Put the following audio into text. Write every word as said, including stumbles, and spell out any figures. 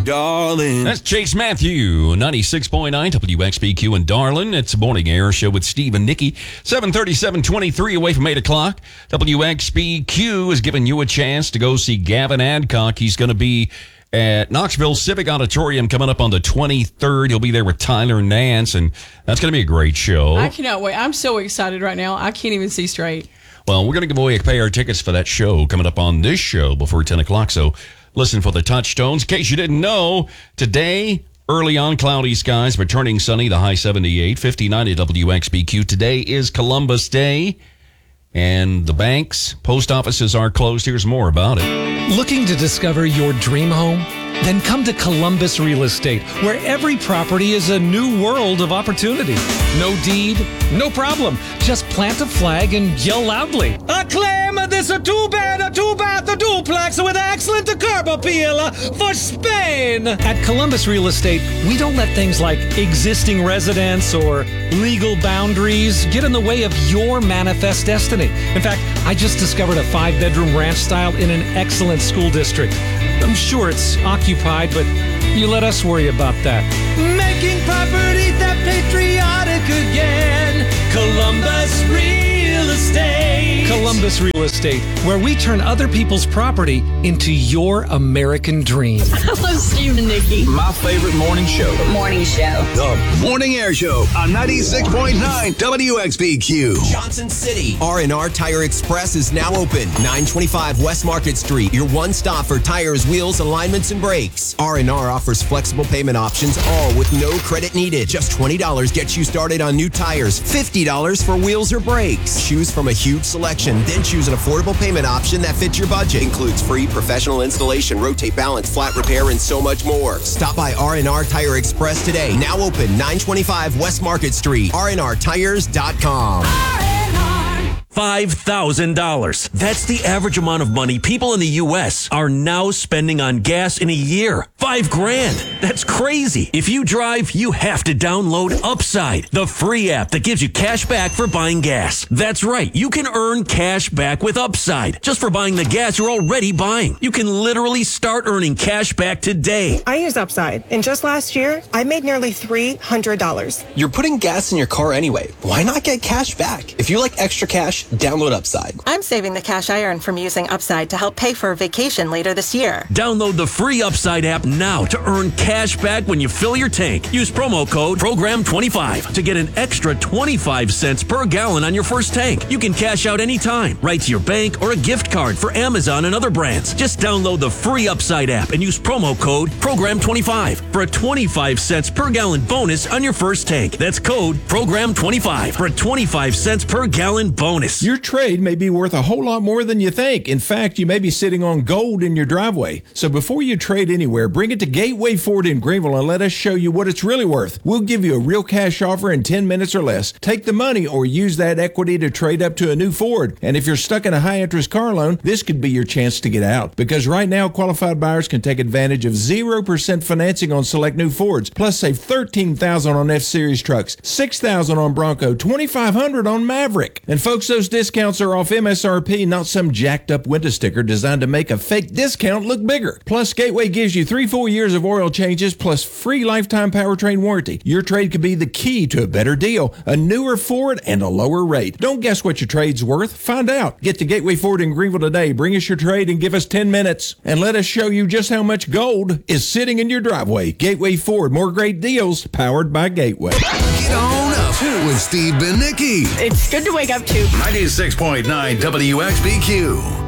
Darling. That's Chase Matthew, ninety-six point nine W X B Q in Darlin. It's a morning air show with Steve and Nikki. seven thirty-seven twenty-three away from eight o'clock. W X B Q is giving you a chance to go see Gavin Adcock. He's going to be at Knoxville Civic Auditorium coming up on the twenty-third. He'll be there with Tyler Nance, and that's going to be a great show. I cannot wait. I'm so excited right now. I can't even see straight. Well, we're going to give away a pair of tickets for that show coming up on this show before ten o'clock, so listen for the touchstones. In case you didn't know, today, early on cloudy skies, but turning sunny, the high seventy-eight, fifty-nine at W X B Q. Today is Columbus Day, and the banks, post offices are closed. Here's more about it. Looking to discover your dream home? Then come to Columbus Real Estate, where every property is a new world of opportunity. No deed, no problem. Just plant a flag and yell loudly. I claim this a two-bed, a two-bath, a duplex with excellent curb appeal for Spain. At Columbus Real Estate, we don't let things like existing residents or legal boundaries get in the way of your manifest destiny. In fact, I just discovered a five-bedroom ranch style in an excellent school district. I'm sure it's occupied, but you let us worry about that. Making property that patriotic again. Columbus Real Estate. Columbus Real Estate, where we turn other people's property into your American dream. Hello, Steve and Nikki. My favorite morning show. Morning show. The Morning Air Show on ninety-six point nine W X B Q. Johnson City. R and R Tire Express is now open. nine twenty-five West Market Street. Your one stop for tires, wheels, alignments, and brakes. R and R offers flexible payment options, all with no credit needed. Just twenty dollars gets you started on new tires. fifty dollars for wheels or brakes. Choose from a huge selection. Then choose an affordable payment option that fits your budget. Includes free professional installation, rotate balance, flat repair, and so much more. Stop by R and R Tire Express today. Now open. nine twenty-five West Market Street. R and R tires dot com. five thousand dollars. That's the average amount of money people in the U S are now spending on gas in a year. Five grand. That's crazy. If you drive, you have to download Upside, the free app that gives you cash back for buying gas. That's right. You can earn cash back with Upside just for buying the gas you're already buying. You can literally start earning cash back today. I use Upside, and just last year, I made nearly three hundred dollars. You're putting gas in your car anyway. Why not get cash back? If you like extra cash, download Upside. I'm saving the cash I earn from using Upside to help pay for a vacation later this year. Download the free Upside app now to earn cash back when you fill your tank. Use promo code program twenty-five to get an extra twenty-five cents per gallon on your first tank. You can cash out anytime, right to your bank or a gift card for Amazon and other brands. Just download the free Upside app and use promo code program twenty-five for a twenty-five cents per gallon bonus on your first tank. That's code program twenty-five for a twenty-five cents per gallon bonus. Your trade may be worth a whole lot more than you think. In fact, you may be sitting on gold in your driveway. So before you trade anywhere, bring it to Gateway Ford in Greenville and let us show you what it's really worth. We'll give you a real cash offer in ten minutes or less. Take the money or use that equity to trade up to a new Ford. And if you're stuck in a high-interest car loan, this could be your chance to get out. Because right now, qualified buyers can take advantage of zero percent financing on select new Fords, plus save thirteen thousand dollars on F-Series trucks, six thousand dollars on Bronco, twenty-five hundred dollars on Maverick. And folks, those discounts are off M S R P, not some jacked up winter sticker designed to make a fake discount look bigger. Plus, Gateway gives you three full years of oil changes plus free lifetime powertrain warranty. Your trade could be the key to a better deal, a newer Ford, and a lower rate. Don't guess what your trade's worth. Find out. Get to Gateway Ford in Greenville today. Bring us your trade and give us ten minutes. And let us show you just how much gold is sitting in your driveway. Gateway Ford. More great deals powered by Gateway. Get on up with Steve and Nikki. It's good to wake up to. ninety-six point nine W X B Q.